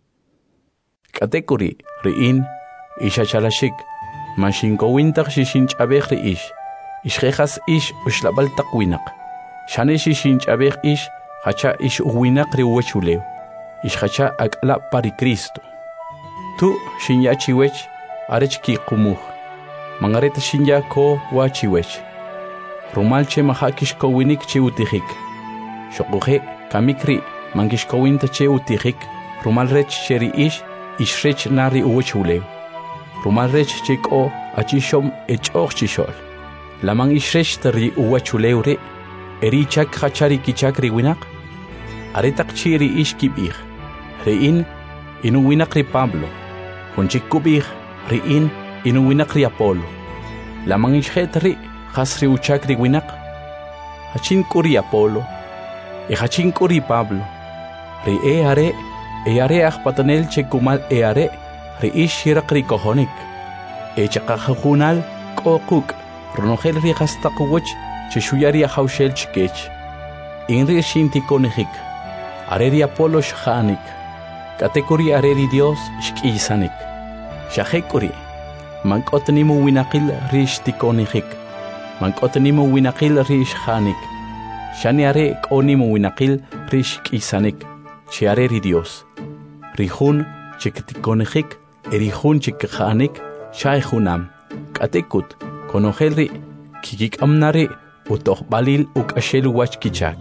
Katekuri riin ishachalashik mashinkowintaq shishinch'abej ri ish ishqejas ish ushlabal taq winaq shane shishinch'abej ish hacha ish uwinaq ri uwachulew ish hacha ak'la pari Cristo tu shinya chiwech arech kiqumuj mangareta shinya ko wa chiwech rumal che mahakish kowinik che utijik shoquje kamikri mangish kowinta che utijik rumal rech cheri ish ishrech nari uwachulew rumal rech chiko achishom ech'oj chishol lamang ishrech tari uwachulew re erichak hachari kichak ri winaq aretaq chiri ish kib'ij riin inu winaq ri Pablo junchik kub'ij riin inu winaq ri Apolo lamang ishjet ri khas ri uchak ri winaq hachin kuri Apolo e hachin kuri Pablo ri e are e are ajpatanel chekumal e are ri ish hiraq ri kojonik e chaqajunal k'oquk ronojel ri khastaq uwach cheshuyari ahawshel chkech inri shintikonijik are ri Apolo shjanik katekuri are ri Dios shk'isanik shajekuri mank'otnimu winaqil ri shtikonijik mank'otnimu winaqil ri shjanik shani are k'onimu winaqil ri shk'isanik chi are ri Dios ri jun chiktikonijik eri jun chikjanik shay junam katekut konojel ri kikik'amnari utojbalil uk'axel uwach kichak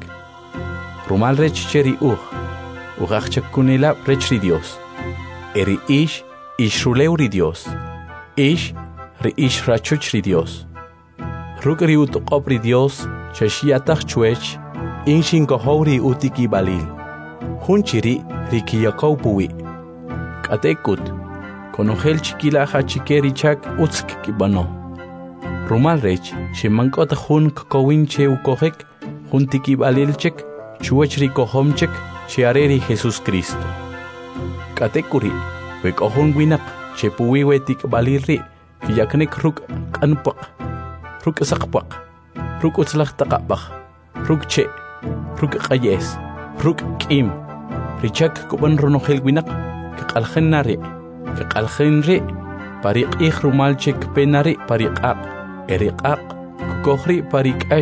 rumal rech cheri uj ujajchakunila rech ri Dios eri ish ishrulew ri Dios ish ri ish rachuch ri Dios ruk ri utoqob ri Dios cheshiataj chuech inshin kohow ri utiki balil jun chiri ri kiyakow puwi katekut konojel chikilaja chikeri chak utzk kibano rumal rech shimankot jun kokowin che ukojek jun tikibalilchek chuwech ri kohomchek chiare ri Jesus Cristo katekuri we kohon winaq che puwi we tikbalil ri kiyaknek ruk qanpaq ruk saqpaq ruk utzlaq taqapaq ruk che ruk qayes ruk kim richak kuban ronojel winaq qalkhnari qalkhnri pariq ih rumal chek penari pariqaq eriqaq kokri pariqash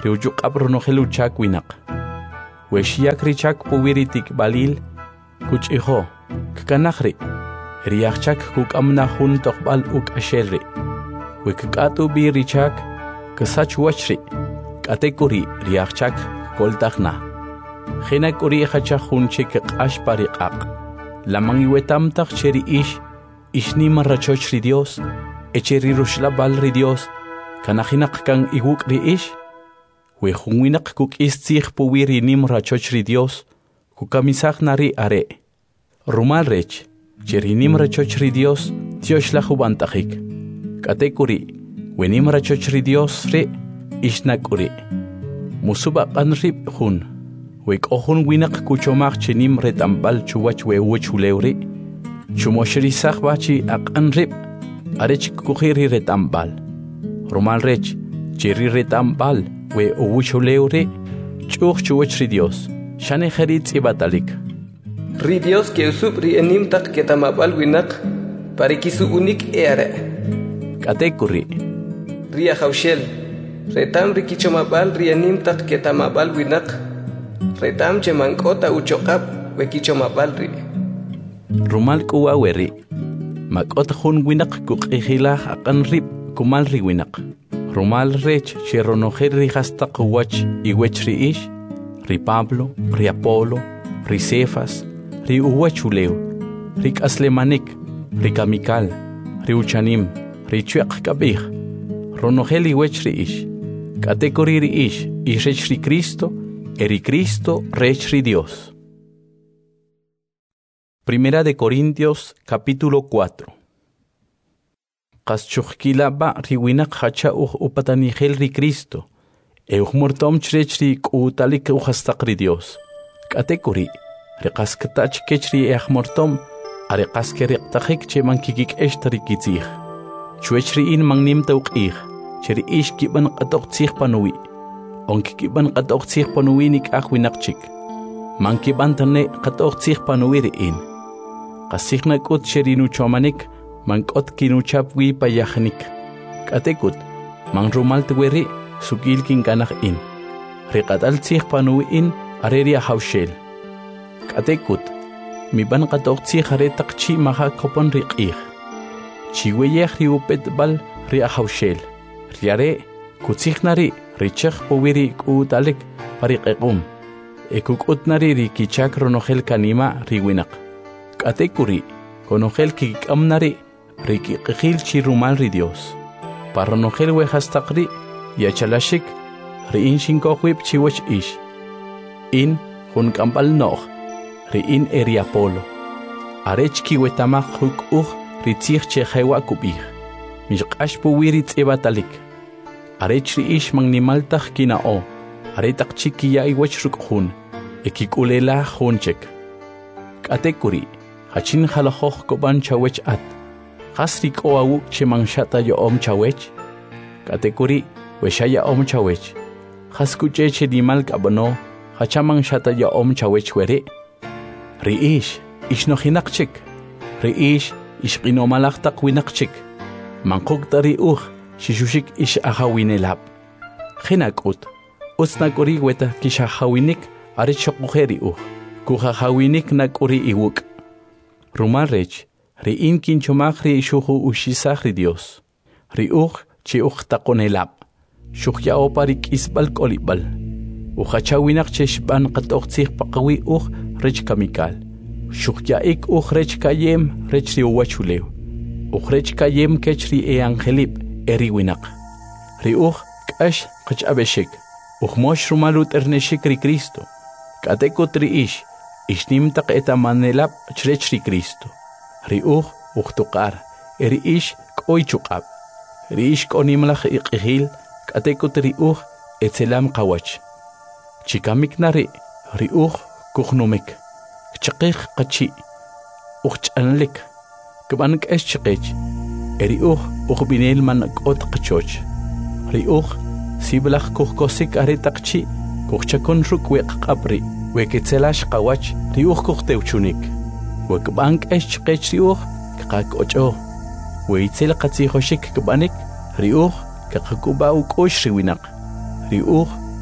riujuqab ronojelu chak winak. Weshiak richak puwiritik balil kuchiho kkanakri riachak kukamna hun tokbal uk ashelri. Wekatu bi richak ksach wachri katekuri riachak koltakna. Khina kuri khacha hunchik qash pariqaq. Lamang iwetamtak cheri ish ishni marrachoch ri Dios echeri rushla bal ri Dios kanahinak kan iguk ri ish we hunwinak kuk istzig puwiri nim rachoch ri Dios kukamisak nari are rumal rech cheri nim rachoch ri Dios tioshla hubantajik katekuri we nim rachoch ri Dios re ishnakuri musuba qanrib hun Wek ohun winak kuchomak chenim retambal chuwach we wuchuleuri. Chumoshri bachi aqan rib. Arech kukhiri retambal. Romal rech, cheri retambal we wuchuleuri. Chuch chuwach ri Dios. Shane kherit ibatalik. Ri Dios que usub ri enim tak ketamabal winak. Parikisu unik ere. Katekuri. Ri ahaushel. Retam ri kichomabal ri enim tak ketamabal winak. Retam chemankota uchokap wekicho mabalri. Rumal kuwa weri. Makot hun winak kukihilah akan rib kumalri winak. Rumal rech cheronojer hasta kuwach iwech ri ish. Ri Pablo, ri Apolo, ri Cefas, ri uwachuleo, ri kaslemanik, ri kamikal, ri uchanim, ri chuak kabih. Ronogel iwech ri ish. Katekori ri ish, ishech ri Cristo. Eri Cristo, Rey Dios. Primera de Corintios, capítulo cuatro. Qaschukhkila ba riwinak hacha uj upatanihel ri Cristo. Euj mortom chrechri kutalik ujastaqri Dios. Katekuri, riqaskatach kechri ej mortom, ariqaskeriqtajik cheman kikik eshtari kitzij. Chuechri in mangnim tauqij, cheri ish kiban qatoqtzij panuwi. Onkikiban qatoqtzij panuwinik ahwinaqchik. Mankiban tane qatoqtzij panuwiri in. Qasijna kut sherinu chomanik, mankot kinuchap wi payahnik. Katekut, man rumal tweri, sukilkin kanaj in. Riqataltzij panuwi in, areria haushel. Katekut, mi ban qatoqtzij aretaqchi maha kopon riqij. Chiweyej riupet bal ria haushel. Riare, kutzijnari, Richach powiri kutalik pariqequm. Ekukutnari rikichak ronogel kanima riwinak. Katekuri, konogel kikamnari rikiqil chirumal ri Dios. Paronogel wehastaqri yachalashik riin shinkohwip chiwach ish. In hun kampal nog riin eriapolo. Arech kiwetamak huk uj ritzich chehewa kubih. Mishqash powiri tsebatalik. Arechri ish magnimaltaj kinao, aretak chikiya iwach rukhun, ekikulela honchek. Katekuri, hachin halahoch koban chawech at. Hasrik oawuk chemangshata yo om chawech. Katekuri, weshaya om chawech. Haskuche chedimal kabano, hachamang shata yo om chawech were. Ri ish, ish no hinakchik. Ri ish, ish qinomalaktak winakchik. Mankuk tari uj. Shishushik ish ahawinelab. Hinakut. Usnakuri weta kishahawinik arichokujeri uh. Kuhahawinik nakuri iwuk. Rumarech. Riin kinchomagri shuhu ushisagri Dios. Ri uj chi uj takonelab. Shukhya oparik isbal kolibal. Uhachawinak cheshban qatoqtzih paqawi uj rech kamikal. Shukhya ik uj rech kayem rech ri uwachulew. Uj rech kayem kechri e angelib. Eri winak. Riuj kash qachabeshik. Uj rumalut erneshik ri Cristo. Katekut ri ish. Ishnim taq etamanelab chrech ri Cristo. Riuj uj tuqar. Eri ish k'oy chuqab. Ri ish k'onimlaj iqihil. Katekut riuj etzelam qawach. Chikamik nari. Riuj kuhnumik. Chaqij qachi. Uj ch'anlik. Kbank esh chiqech. Eriuj uj binel man qot qachoch. Riuj siblaj kuhkosik aretaqchi kuhchakon ruk weq qabri weketzelash qawach riuj kuhteuchunik. Wekbank esh qech riuj qaqocho. Weitzel qatzijoshik kbanik riuj kaqkuba ukosh riwinaq. Riuj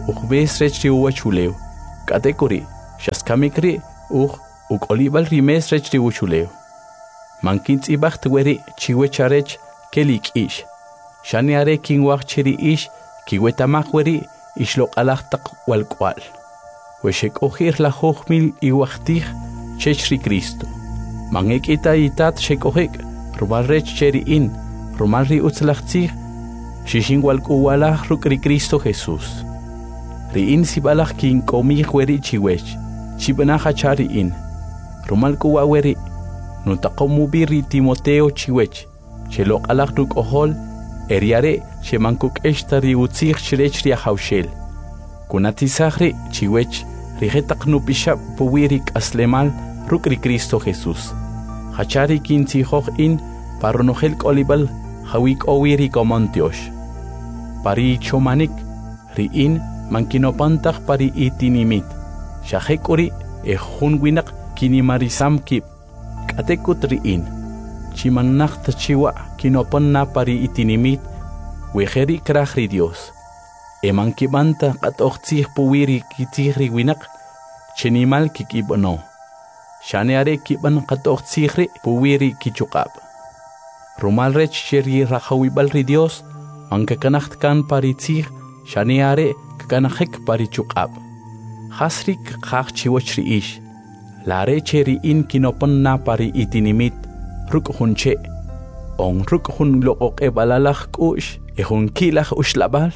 uqbes rech ri uwachuleo. Katekuri, shaskamikri, uq uqolibal rimes rech ri uchuleo. Mankins ibacht weri chiwecharech kelik ish. Shani are king wach chiri ish, kiwetamak weri ishlok alachtaq walkwal. Weshek ojir la hochmil iwachtich chechri Cristo. Mangek ita itat shek ojek, rumal rech cheri in, rumal ri utzlachtzich, shishin walkuwalach rukri Cristo Jesús. Ri in sibalach kin komich weri chiwech, chibanacha chari in. Rumal kuwa weri, nutakomubiri Timoteo chiwech, chelok alach ruk ohol, eriare shemankuk eshtari utzich chirech ri haushel. Kunatisachri chiwech, rijetak nupisha puwirik aslemal rukri Cristo Jesús. Hachari kinti hoch in, paronogel kolibal, hawik owiri komontiosh. Pari chomanik, ri in, mankinopantach pari itinimit. Shahekuri, e hunwinak kinimarisam kip. Katekut ri in. Chimanach tachiwa kinoponna pari itinimit, wejeri krachri Dios. E mankibanta katochtzich puwiri kitihri winak, chenimal kikibono. Shaneare kiban katochtzihri puwiri kichukab. Rumal rech cheri rachawibal ri Dios, mankakanacht kan paritzich, shaneare kakanachek parichukab. Hasrik kach chiwachri ish. Lare cheri in kinopon na pari itinimit, ruk hunche. On ruk hun look e balalach kush, e hun kilach ushlabal.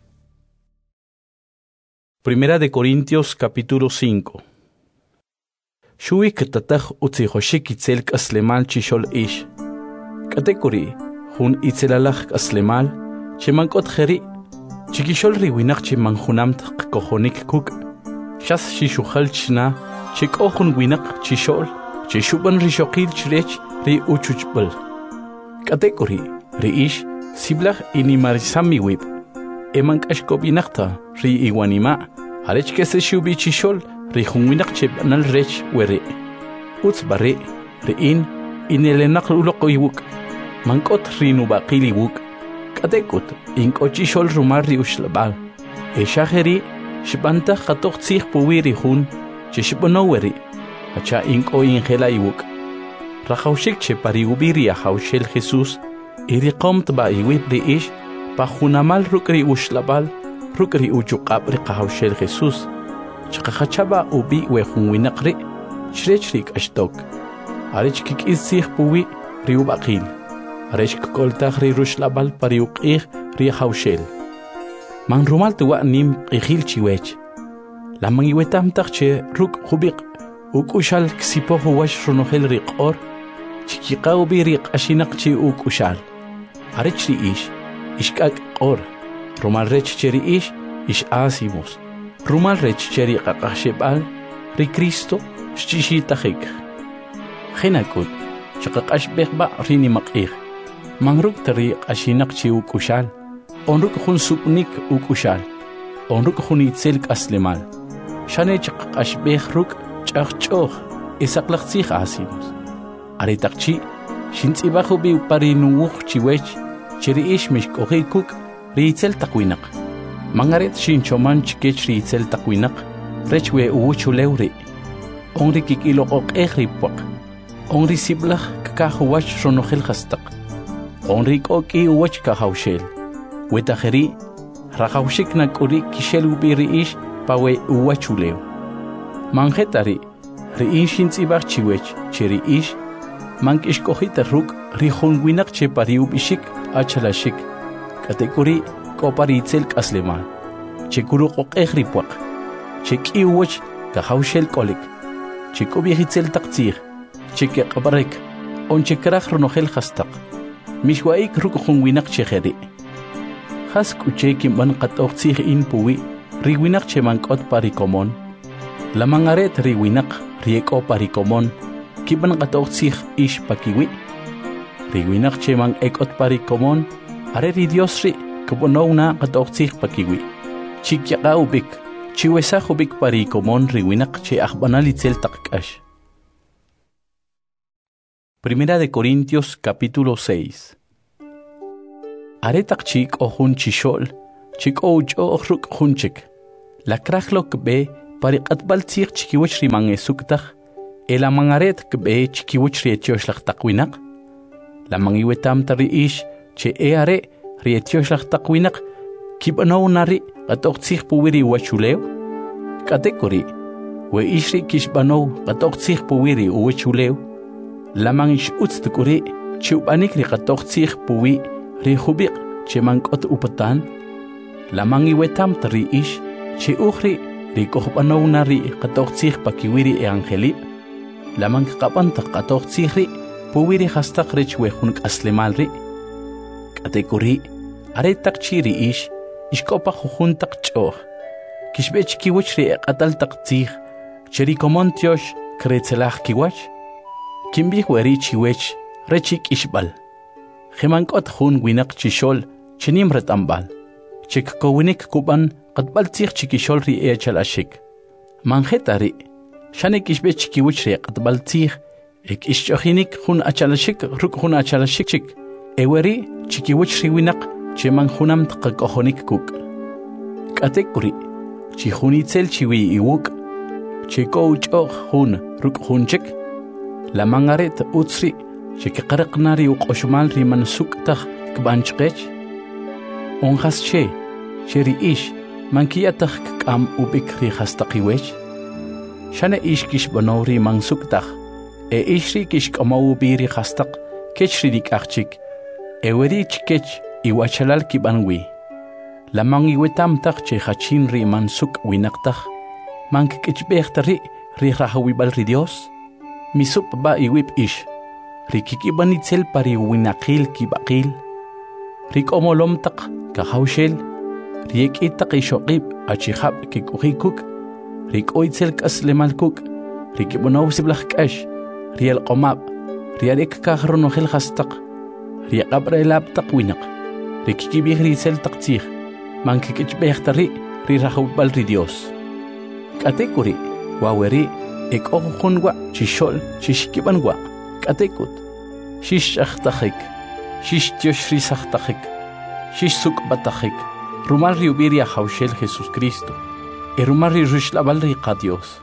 Primera de Corintios capítulo cinco. Shui katatach utzihoshik itzelk aslemal chishol ish. Katekuri, hun itzelalach aslemal, chemankot jeri, chikishol riwinach chimanjunamt kohonik kuk. Shas shishuchal chna, chikohun winak chishol, chishuban rishokil chirech ri uchuchbal. Katekuri, ri ish, siblach inimarisami wib. Emank ashkobinakta, ri iwanima, arech kese shubi chishol, ri hunwinak chebanal rech weri. Uts bare, ri in, inelenak uloko iwuk, mankot ri nubakili wuk. Katekut, inko chishol rumar ri ushlabal. E shaheri, shibanta katoch tzich puwiri hun, chishibono weri, hacha inko ingela iwuk. Rachaushik che pari ubiri a haushel Jesús, iri komt ba iwip ri ish, pa junamal rukri ushlabal, rukri uchukab ri haushel Jesús. Chakachaba ubi we hunwinakri, chrechrik ashtok. Arech kik izich puwi ri ubakil. Arech koltach ri rushlabal pari ukih ri haushel. Man rumal tuwa nim ikhil chiwech. La mangiwetam tache ruk hubik, ukushal ksipo huwash runohel rik or, chikiqa ubi rik ashinak chi ukushal. Arech ri ish, ishkak or, rumal rech cheri ish, ish asimos. Rumal rech cheri qaqashebal, ri Cristo, shchishitahik. Khinakut, chaqaqash bekba rini maqih. Mangruk tari ashinak chi ukushal, onruk hun supnik ukushal, onruk hun itzelk aslemal. Shane chaqaqash bekruk, chaqchoh, isaklaqtzih asimos. Aritakchi, shintsibahu bi parinuwuch chiwech, cheri ish mishkohikuk, ri itzel takwinak. Mangaret shinchoman chikech ri itzel takwinak, rechwe uwuchulewri. Onri kikilokok ehripwak. Onri siblach kakahuwach ronohel hastak. Onri koki uwach kahaushel. Wetajeri, rajaushik na kuri kishel ubiri ish pawe uwachulew. Mangetari, ri inshins ibach chiwech, cheri ish, mank ishkohita ruk, ri honwinak che pari ubishik, achalashik. Katekuri, kopari itzel kaslemal. Chekuru kok ehripwak. Chek iwach kahaushel kolik. Chekubi hitzel taktzir. Cheke kabarek. On chekrach ronohel hastak. Mishwaik ruk honwinak cheheri. Has kucheki man katochtzir in puwi, riwinak chemankot parikomon. La mangaret riwinak rieko parikomon, kiban katochtzir ish pakiwi. Riwinak chemang ekot parikomon, are ri Dios ri, kubonona katochtzir pakiwi. Chikyaka ubik, chiwesach ubik parikomon riwinak che achbanalitzel takkash. Primera de Corintios capítulo seis. Aretak chik o hun chishol, chik o uch o ruk hunchik. La krajlo kbe pariqat baltsig chikiwach rimang esuktaj. El amangaret kbe chikiwach rietiosh takwinaq. La mangiwetam tari ish che eare rietiosh takwinaq. Kibano nari qatoqtsig puwiri wachuleo. Katekori we ishri kishbano qatoqtsig puwiri uwachuleo. La mangish utstukuri chubanik ri qatoqtsig puwi ri hubiq che mankot upatan. La mangiwetam tari ish che ukhri ri kohbano nari qatoqtsig pakiwiri e angeli. La man kapantaq qatoqtsig puwiri hastaq rich wehun aslemal ri. Katekori aretaq chiri ish ishkopa jujuntaq ch'oj. Kishbech kiwach ri qataltaq tsig cheri komontiosh kretzelaj kiwach. Kimbih weri chiwech rechik ishbal. Gemankot jun winaq chishol chinim retambal. Chik kowinik kuban qatbal tsig chikishol ri echal ashik. Manjetari shane kishbech kiwach ri qatbal tsig ek ishchohinik jun achalashik ruk jun achalashik chik. Eweri chikiwach ri winaq cheman junam tqakohonik kuk. Katekuri chi junitzel chiwi iwuk. Chiko uchog jun ruk junchik. La mangaret utsri chiki qaraqnari uqoshmal ri mansuktaj kbanchqech. Onjas che cheri ish mankiyataq k'am ubik ri hastaqiwech. Shane ish kishbano ri mansuktaj. E ishri kishk'amaw biri hastaq kechri dik'aqchik. Eweri chikech iwachalal kibanwi. La mangiwetamtaj che hachin ri mansuk winaqtaj. Mankikichbejtari ri rahawibal ri Dios. Misup ba iwip ish. Ri kikibanitzel pari winaqil kibaqil. Ri komolomtaq kahawshel. Ri ekitaq ishoqib achihab kikujikuk. Ri koitzel kaslemalkuk. Ri kibunaw siblajkash. Ri el qomab. Ri arek kahronojel hastaq. Ri qabra elabtaq winaq. Ri kikibih ri sel taqtsig. Mankikichbejtari ri rahawibal ri Dios. Katekuri waweri ek okhunwa chishol chishkibanwa katekut shish achtajik shish tioshri sachtajik shish sukbatajik rumal riubiria haushel Jesus Cristo e rumal rishlabal riqa Dios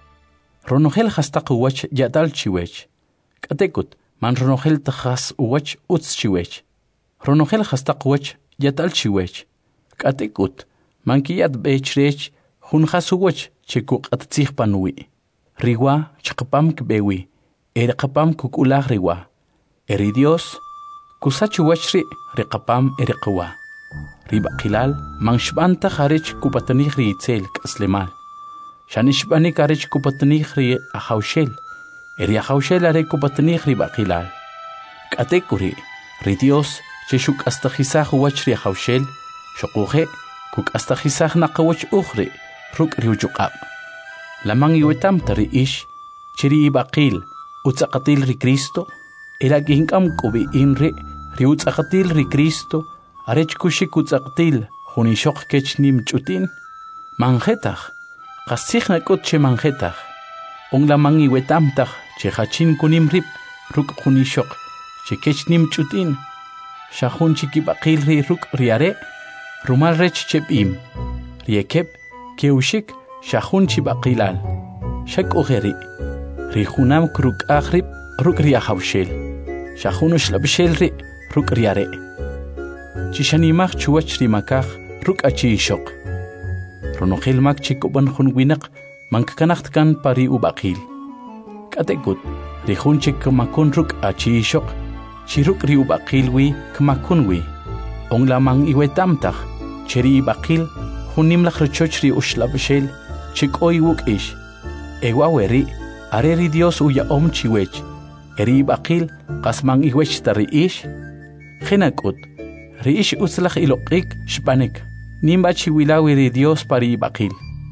ronogel hastaq uwach yadal chiwech katekut man ronogel tajas uwach uts chiwech ronogel hastaq uwach yadal chiwech katekut man kiyat bechrech hun hasuwach chikuk attsig panwi. Riwa chakapam kbewi. Erikapam kukulah riwa. Eri Dios kusachuwachri rikapam erikawa. Riba kilal mangshbanta kharich kupatanih ri itzel kaslemal. Shanishbani karich kupatanih ri ahawshel. Eri ahawshel are kupatanih riba kilal. Katekuri ri Dios chishuk astajisah wachri ahawshel. Shokuje kuk astajisah naqawach ukhri. Ruk riujuqab. Lamang iwetam tari ish, chiri ibaqil, utsaqatil ri Cristo, elagingam kubi inri, riutsaqatil ri Cristo, arech kushik utsaqatil, junishok kech nim chutin, manjetaj, qasig nakot che manjetaj, on lamang iwetam taj, che hachin kunim rip, ruk junishok, che kech nim chutin, shahun chikibaqil ri ruk riare, rumal rech chepim, riekep, Keushik shahun chibaqilal. Shak ugeri. Rijunam kruk aghrib ruk riahawshel. Shahun shlabshel ri ruk riare. Chishanimach chuwach rimakaj ruk achi ishok. Ronogel mak chikoban hun winak mankanacht kan pari ubaqil. Katekut. Rijun chik makun ruk achi ishok. Chiruk ri ubaqil wi kmakun wi. On lamang iwetamtaj. Cheri ibaqil. Hunim lachrochochri ushlabshel, chik oy wuk ish. Ewa weri, areri Dios uya om chiwech. Eri bakil, kasmang iwech tari ish. Genakut, ri ish uslach ilokik shpanek. Nimba chiwilawiri Dios pari bakil.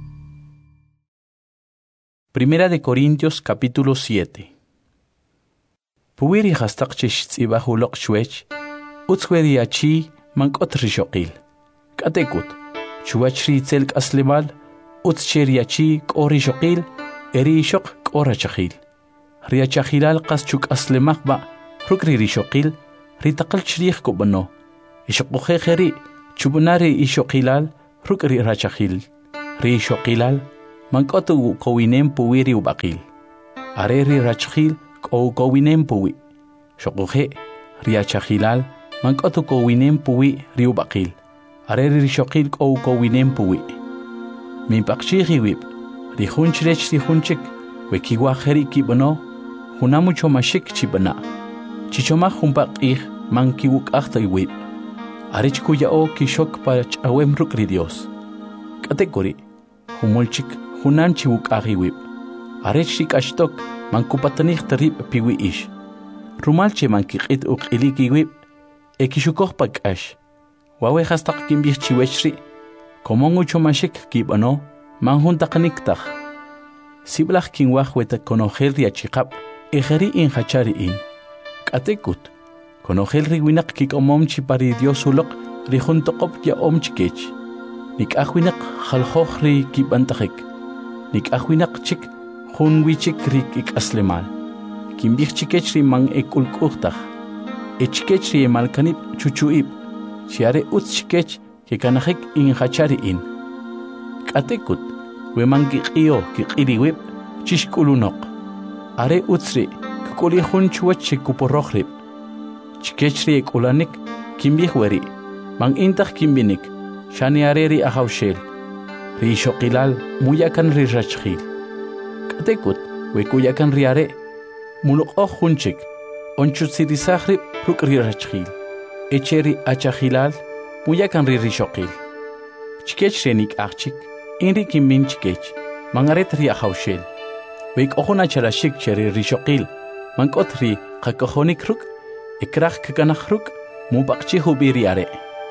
Primera de Corintios capítulo siete. Puwiri hastak chish tzibahulok shwech, utzweri achi mankot rishokil. Katekut. Chuachri tzelk aslemal, utzcheriachi kori shokil, eri shok kora chachil. Riachachilal qas chuk aslemakba, rukri rishokil, ritakal chrich kubano. Ishokujejeri, chubunari ishokilal, rukri rachachil. ri shoqilal manqotu kowinem puwi ri ubaqil are ri rachkhil ko kowinem puwi shoquje ri achkhilal manqotu kowinem puwi ri ubaqil are ri shoqil ko kowinem puwi min paqchi wib ri khunchrech ri khunchik we kiwa kheri kibono hunamucho mashik chibana chichoma khumpaqih man kiwuk akhta wib arich kuya o kishok pach awem rukri Dios kategori humolchik hunan chiwuk ahi wib arich shik ashtok man kupatanich tarib piwi ish rumalche man kiqit uqiliki wib ekishukokh pakash wawe khastaq kimbih chiwechri komongucho mashik kibano man huntaqniktaj siblaj kinwaj weta konojel riachiqab ejeri in hachari in katekut konojel riwinaq kikomomchi pari Dios uloq rijuntoqop ya omchikech nik ahwinaq khalkhoj ri kibantajik nik ahwinaq chik junwichik ri ikaslemal kimbih chikech ri man ekulqujtaj echikech ri malkanib chuchuib chiare utchikech kikanajik in hachari in katekut we man kiqio kiqiriwib chishkulunoq are utsri kukuli hunchuwa chikuporojrib chikechri ekulanik kimbihweri man intaj kimbinik shani areri ahawshel ri shoqilal muyakan ri rachkhil katekut we kuyakan ri are muloqo hunchik onchutsirisajrib ruk ri rachkhil echeri achahilal muyakan ri shoqil chikechrenik achik inri kimbin chikech mangaret ri ahawshel Wek ohona charashik cheri rishoqil mankot ri qakohonik ruk ikrach kakanach ruk mubaqchi hubiri are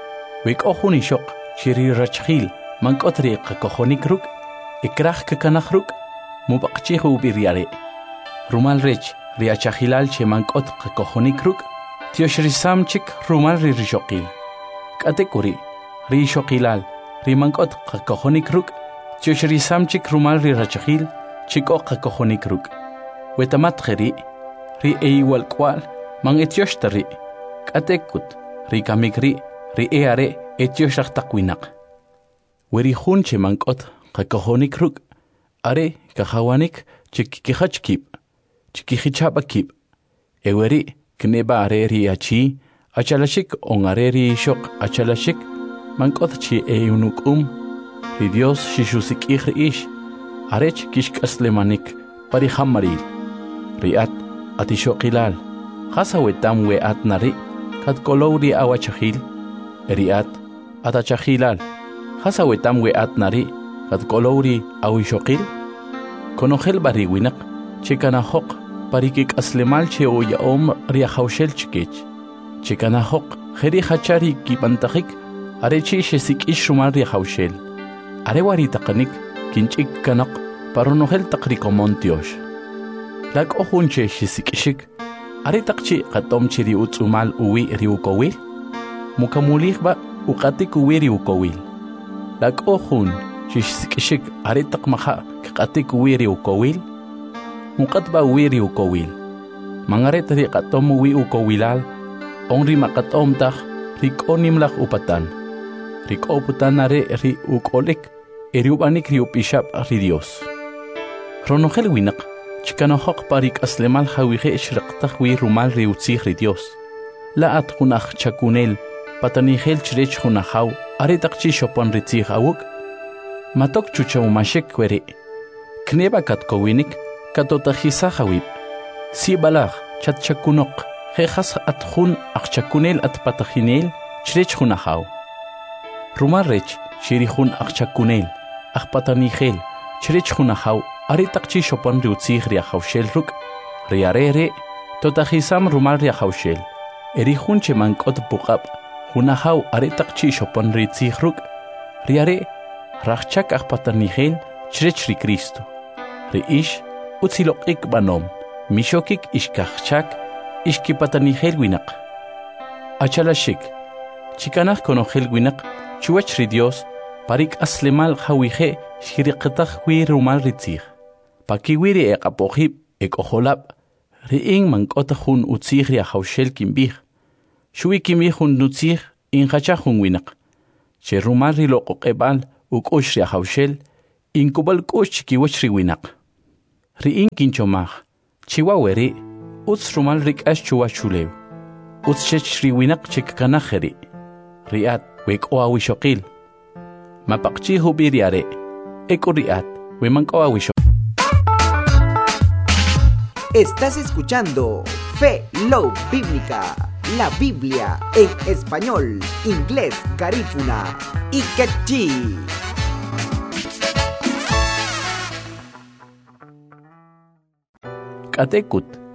Wek ohuni shoq cheri rachkhil mankot ri qakohonik ruk ikrach kakanach ruk mubaqchi hubiri are Rumal rech ri achahilal che mankot qakohonik ruk tioshrisam chik rumal ri rishoqil katekuri ri shoqilal ri mankot qakohonik ruk tioshrisam chik rumal ri rachkhil Chico qakohonik ruk wetamat kheri ri eiwal kwal man etioshtarri katekut ri kamikri ri eare etioshach taqwinaq weri hunche mankot qakohonik ruk are kahawanik chikikihachkib chikihichapakib eweri kneba are ri achi achalashik on are ri shoq achalashik mankot chi eunukum ri Dios shishusik ish Arech kishkaslemanik pari hamaril riat atishoqilal hasawetam we atnari kat kolowri awachahil riat atachahilal hasawetam we atnari kat kolowri awishoqil konojel bariwinaq chikana hoq parikik aslemal che oya om riahawshel chikech chikana hoq kheri hachari kibantajik arechi shesik ishrumal riahawshel arewari taqanik kinchik kanaq paronojel taqrikomon Dios lak ohunche hisikishik are taqchi qatomchi ri utsumal uwi ri ukowil mukamulihba uqatik uwi ri ukowil lak ohun hisikishik are taqmaha qatik uwi ri ukowil muqatba uwi ri ukowil mangaret ri qatom uwi ukowilal onri maqatom taq rikonimlaq upatan rikoputan are ri ukolik Eriubanik riupishap ri Dios. Ronojel winaq chikanohoq parik aslemal hawije ishraqtaj wi rumal riutzij ri Dios. La at junaj chakunel patanijel chrech junajaw aretaq chi shopon ritzij awuk. Matok chuchawmashek weri. Kneba katkowinik katotajisa hawib. Si balaj chat chakunoq jejas at jun aqchakunel at patajinel chrech junajaw. Rumal rech shirihun aqchakunel Akpatanijel, chrech junajaw, aritaqchi shopan riutzij riahawshel ruk, riarere, totajisam rumal riahawshel, erihun che mankot puqab, junajaw aritaqchi shopan ritzij ruk, riare, rachchak akpatanijel, chrech ri Cristo, riish, utziloqik banom, mishokik ishkachchak, ishkipatanijel winaq. Achalashik, chikanaj konojel winaq, chuach ri Dios, parik aslemal hawije shiriqtaj wi rumal ritzij pakiwiri eqapohib ekojolab riing mankota jun utzij riahawshel kimbij shuwi kimbij jun nutzij inhacha jun winaq che rumal riloqoqebal uk'ush riahawshel Inkubal kush chikiwach riwinaq. Riin kinchomaj. Chihuahua uts rumal rik ash chuwachulew. Uts chech riwinaq chikkanajeri. Riat wek oawishoqil. Mapaqchi hubiriare. Eko riat wemank oawisho. Estás escuchando Fe Love Bíblica, la Biblia en español, inglés, garífuna y quechí. Katekut